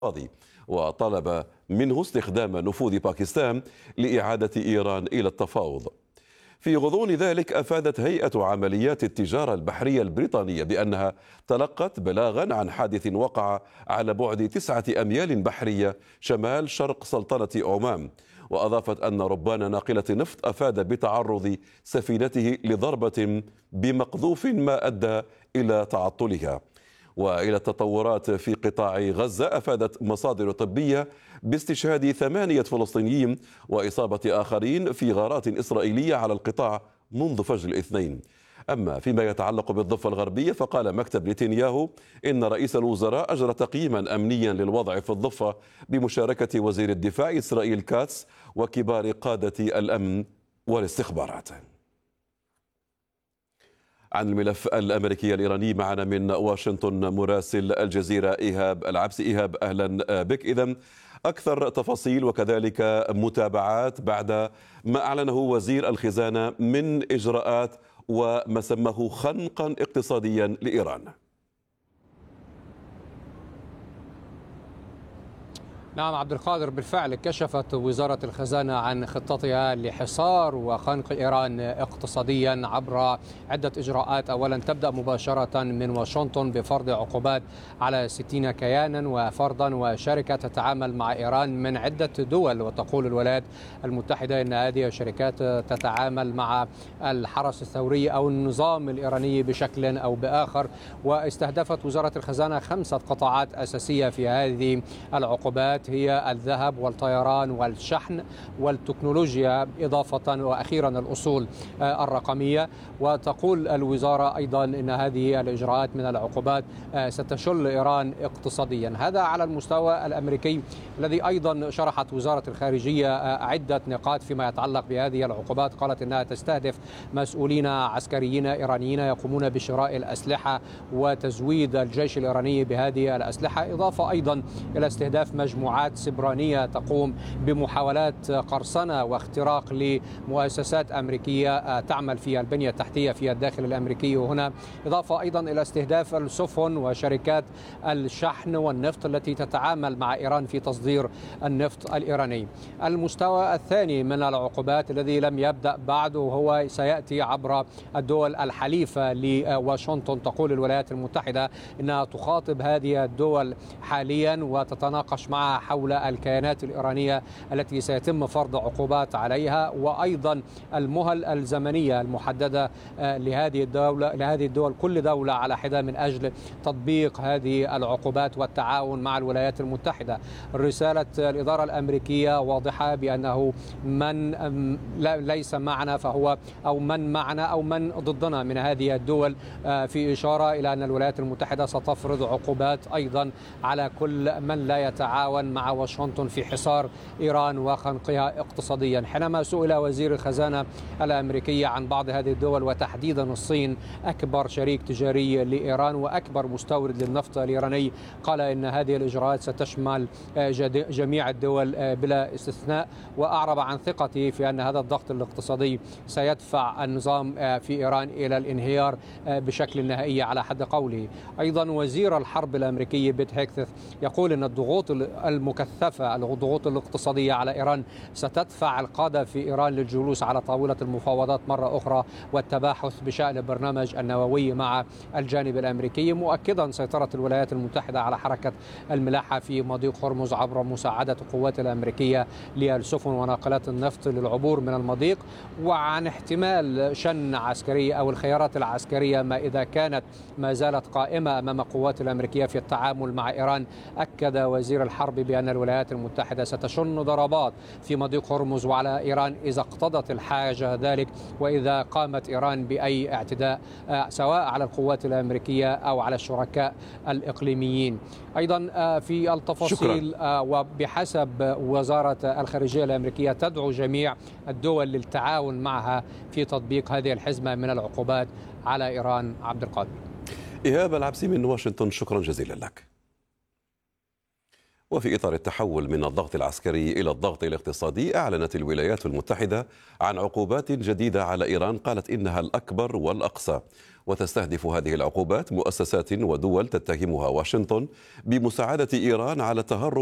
الماضي، وطلب منه استخدام نفوذ باكستان لإعادة إيران إلى التفاوض. في غضون ذلك أفادت هيئة عمليات التجارة البحرية البريطانية بأنها تلقت بلاغا عن حادث وقع على بعد 9 أميال بحرية شمال شرق سلطنة عمان، وأضافت أن ربان ناقلة نفط أفاد بتعرض سفينته لضربة بمقذوف ما أدى إلى تعطلها. وإلى التطورات في قطاع غزة، أفادت مصادر طبية باستشهاد 8 فلسطينيين وإصابة آخرين في غارات إسرائيلية على القطاع منذ فجر الاثنين. أما فيما يتعلق بالضفة الغربية، فقال مكتب نتنياهو إن رئيس الوزراء أجرى تقييما أمنيا للوضع في الضفة بمشاركة وزير الدفاع إسرائيل كاتس وكبار قادة الأمن والاستخبارات. عن الملف الأمريكي الإيراني معنا من واشنطن مراسل الجزيرة إيهاب العبسي. إيهاب، أهلا بك. إذن أكثر تفاصيل وكذلك متابعات بعد ما أعلنه وزير الخزانة من إجراءات وما سماه خنقا اقتصاديا لإيران. نعم عبد القادر، بالفعل كشفت وزارة الخزانة عن خطتها لحصار وخنق إيران اقتصاديا عبر عدة إجراءات. أولا تبدأ مباشرة من واشنطن بفرض عقوبات على 60 كيانا وفردا وشركة تتعامل مع إيران من عدة دول، وتقول الولايات المتحدة أن هذه الشركات تتعامل مع الحرس الثوري أو النظام الإيراني بشكل أو بآخر. واستهدفت وزارة الخزانة 5 قطاعات أساسية في هذه العقوبات، هي الذهب والطيران والشحن والتكنولوجيا، إضافة وأخيرا الأصول الرقمية. وتقول الوزارة أيضا أن هذه الإجراءات من العقوبات ستشل إيران اقتصاديا. هذا على المستوى الأمريكي، الذي أيضا شرحت وزارة الخارجية عدة نقاط فيما يتعلق بهذه العقوبات. قالت أنها تستهدف مسؤولين عسكريين إيرانيين يقومون بشراء الأسلحة وتزويد الجيش الإيراني بهذه الأسلحة، إضافة أيضا إلى استهداف مجموعات سبرانية تقوم بمحاولات قرصنة واختراق لمؤسسات أمريكية تعمل في البنية التحتية في الداخل الأمريكي هنا، إضافة أيضا إلى استهداف السفن وشركات الشحن والنفط التي تتعامل مع إيران في تصدير النفط الإيراني. المستوى الثاني من العقوبات الذي لم يبدأ بعد وهو سيأتي عبر الدول الحليفة لواشنطن. تقول الولايات المتحدة إنها تخاطب هذه الدول حاليا وتتناقش معها حول الكيانات الإيرانية التي سيتم فرض عقوبات عليها، وأيضا المهل الزمنية المحددة لهذه الدول كل دولة على حدة من أجل تطبيق هذه العقوبات والتعاون مع الولايات المتحدة. رسالة الإدارة الأمريكية واضحة بأنه من ليس معنا فهو أو من معنا أو من ضدنا من هذه الدول، في إشارة إلى أن الولايات المتحدة ستفرض عقوبات أيضا على كل من لا يتعاون مع واشنطن في حصار إيران وخنقها اقتصاديا. حينما سئل وزير الخزانة الأمريكية عن بعض هذه الدول وتحديدا الصين، أكبر شريك تجاري لإيران وأكبر مستورد للنفط الإيراني، قال إن هذه الإجراءات ستشمل جميع الدول بلا استثناء، وأعرب عن ثقته في أن هذا الضغط الاقتصادي سيدفع النظام في إيران إلى الانهيار بشكل نهائي على حد قوله. أيضا وزير الحرب الأمريكي بيت هيكسث يقول أن الضغوط المكثفة، الضغوط الاقتصادية على إيران ستدفع القادة في إيران للجلوس على طاولة المفاوضات مرة أخرى والتباحث بشأن البرنامج النووي مع الجانب الأمريكي، مؤكدا سيطرة الولايات المتحدة على حركة الملاحة في مضيق هرمز عبر مساعدة القوات الأمريكية للسفن وناقلات النفط للعبور من المضيق، وعن احتمال شن عسكري أو الخيارات العسكرية ما إذا كانت ما زالت قائمة أمام القوات الأمريكية في التعامل مع إيران. أكد وزير الحرب بأن الولايات المتحدة ستشن ضربات في مضيق هرمز وعلى إيران إذا اقتضت الحاجة ذلك، وإذا قامت إيران بأي اعتداء سواء على القوات الأمريكية أو على الشركاء الإقليميين. أيضا في التفاصيل وبحسب وزارة الخارجية الأمريكية تدعو جميع الدول للتعاون معها في تطبيق هذه الحزمة من العقوبات على إيران. عبد القادر. إيهاب العبسي من واشنطن، شكرا جزيلا لك. وفي إطار التحول من الضغط العسكري إلى الضغط الاقتصادي، أعلنت الولايات المتحدة عن عقوبات جديدة على إيران قالت إنها الأكبر والأقصى، وتستهدف هذه العقوبات مؤسسات ودول تتهمها واشنطن بمساعدة إيران على التهرب